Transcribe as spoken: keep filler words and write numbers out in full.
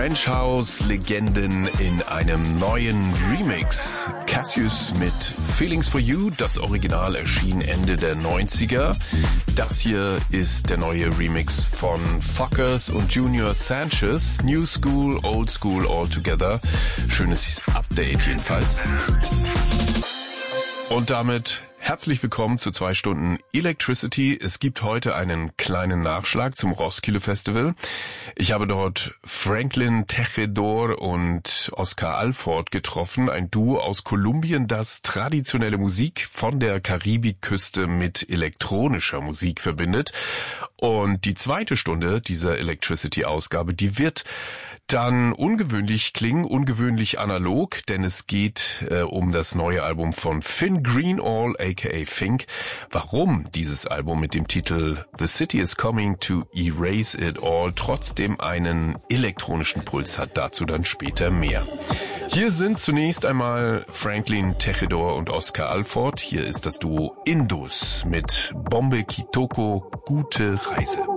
French House Legenden in einem neuen Remix. Cassius mit Feelings for You, das Original erschien Ende der neunziger. Das hier ist der neue Remix von Fockers und Junior Sanchez. New School, Old School all together. Schönes Update jedenfalls. Und damit herzlich willkommen zu zwei Stunden Electricity. Es gibt heute einen kleinen Nachschlag zum Roskilde Festival. Ich habe dort Franklin Tejedor und Oscar Alford getroffen, ein Duo aus Kolumbien, das traditionelle Musik von der Karibikküste mit elektronischer Musik verbindet. Und die zweite Stunde dieser Electricity-Ausgabe, die wird dann ungewöhnlich klingen, ungewöhnlich analog, denn es geht äh, um das neue Album von Finn Greenall, aka Fink. Warum dieses Album mit dem Titel The City is Coming to Erase It All trotzdem einen elektronischen Puls hat, dazu dann später mehr. Hier sind zunächst einmal Franklin Tejedor und Oscar Alford. Hier ist das Duo Indus mit Bombe Kitoko, gute Reise.